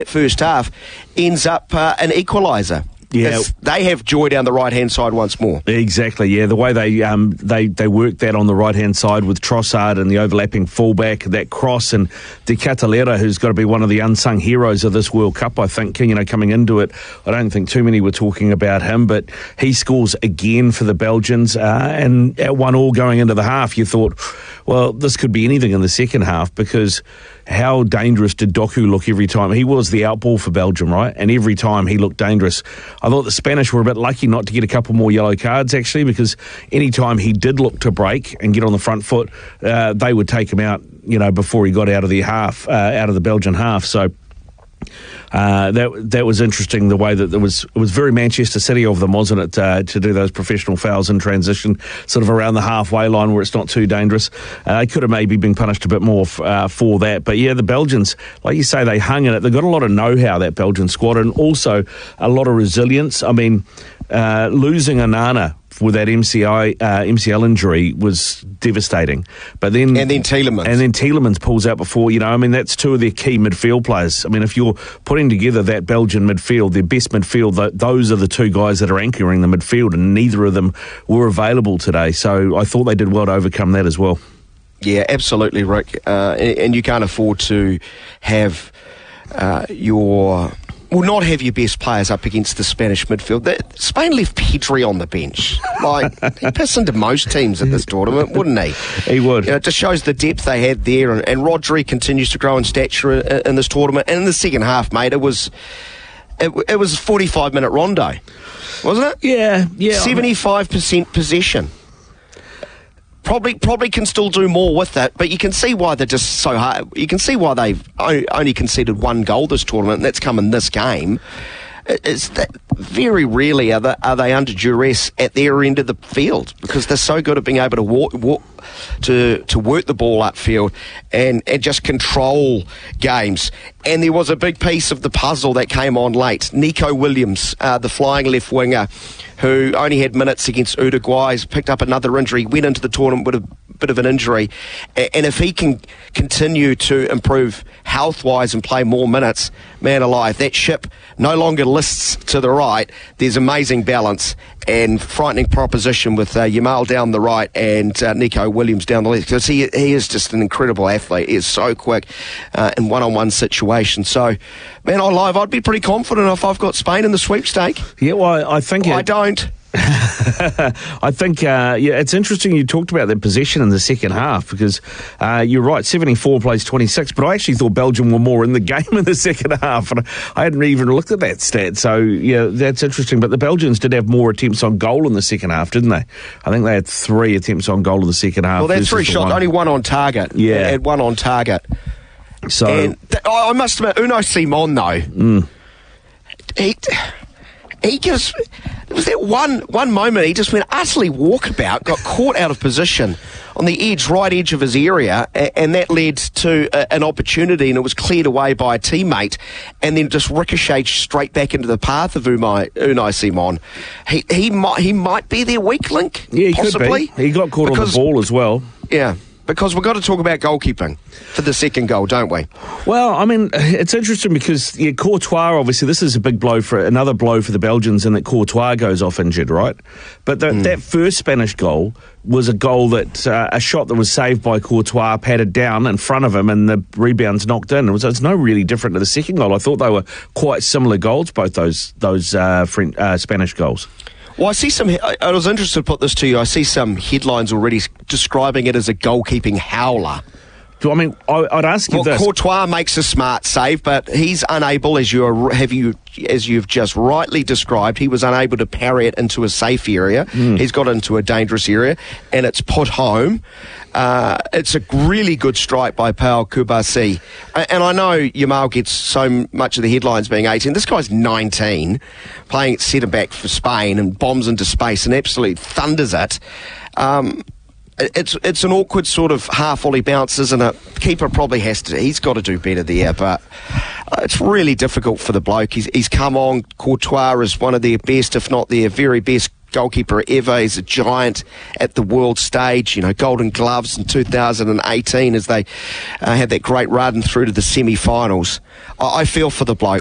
first half ends up an equaliser. Yeah, they have joy down the right-hand side once more. Exactly, yeah. The way they worked that on the right-hand side with Trossard and the overlapping fullback, that cross, and De Catalera, who's got to be one of the unsung heroes of this World Cup, I think, coming into it. I don't think too many were talking about him, but he scores again for the Belgians, and at 1-1 going into the half, you thought, well, this could be anything in the second half, because how dangerous did Doku look every time? He was the outball for Belgium, right? And every time he looked dangerous. I thought the Spanish were a bit lucky not to get a couple more yellow cards, actually, because any time he did look to break and get on the front foot, they would take him out, before he got out of the half, out of the Belgian half. So that was interesting, the way that it was very Manchester City of them, wasn't it, to do those professional fouls in transition, sort of around the halfway line where it's not too dangerous. They could have maybe been punished a bit more for that. But yeah, the Belgians, like you say, they hung in it. They've got a lot of know-how, that Belgian squad, and also a lot of resilience. I mean, losing Onana with that MCL injury was devastating. But then Tielemans pulls out before, that's two of their key midfield players. I mean, if you're putting together that Belgian midfield, their best midfield, those are the two guys that are anchoring the midfield, and neither of them were available today. So I thought they did well to overcome that as well. Yeah, absolutely, Rick. And you can't afford to have not have your best players up against the Spanish midfield. Spain left Pedri on the bench. He'd piss into most teams at this tournament, wouldn't he? He would. It just shows the depth they had there, and Rodri continues to grow in stature in this tournament. And in the second half, mate, it was a 45-minute rondo, wasn't it? Yeah. 75% possession. Probably can still do more with that, but you can see why they're just so hard. You can see why they've only conceded one goal this tournament, and that's come in this game. It's that very rarely are they under duress at their end of the field, because they're so good at being able to work the ball upfield and just control games. And there was a big piece of the puzzle that came on late. Nico Williams, the flying left winger, who only had minutes against Uruguay, picked up another injury, went into the tournament with a bit of an injury, and if he can continue to improve health-wise and play more minutes, man alive, that ship no longer lists to the right. There's amazing balance and frightening proposition with Yamal down the right and Nico Williams down the left, because he is just an incredible athlete. He is so quick in one-on-one situations. So, man alive, I'd be pretty confident if I've got Spain in the sweepstake. Yeah, well, I think... I don't. I think, it's interesting you talked about that possession in the second half, because you're right, 74 plays 26, but I actually thought Belgium were more in the game in the second half, and I hadn't even looked at that stat, so yeah, that's interesting. But the Belgians did have more attempts on goal in the second half, didn't they? I think they had 3 attempts on goal in the second half. Well, that's 3 shots, only 1 on target. Yeah. They had 1 on target. So and I must admit, Unai Simon, though, he just... There was that one moment he just went utterly walkabout, got caught out of position on the right edge of his area, and that led to an opportunity, and it was cleared away by a teammate, and then just ricocheted straight back into the path of Unai Simon. He might be their weak link, possibly. Could be. He got caught on the ball as well. Yeah. Because we've got to talk about goalkeeping for the second goal, don't we? Well, I mean, it's interesting because Courtois, obviously, this is another blow for the Belgians, in that Courtois goes off injured, right? But that first Spanish goal was a goal that a shot that was saved by Courtois, patted down in front of him, and the rebound's knocked in. It's no really different to the second goal. I thought they were quite similar goals, both those Spanish goals. Well, I see I was interested to put this to you. I see some headlines already describing it as a goalkeeping howler. I mean, I'd ask you this. Courtois makes a smart save, but he's unable, as you've just rightly described, he was unable to parry it into a safe area. He's got into a dangerous area, and it's put home. It's a really good strike by Pau Kubasi. And I know Yamal gets so much of the headlines being 18. This guy's 19, playing at centre-back for Spain, and bombs into space and absolutely thunders it. It's an awkward sort of half-volley bounce, isn't it? Keeper probably he's got to do better there, but it's really difficult for the bloke. He's come on. Courtois is one of their best, if not their very best goalkeeper ever. He's a giant at the world stage. You know, Golden Gloves in 2018 as they had that great run through to the semi-finals. I feel for the bloke.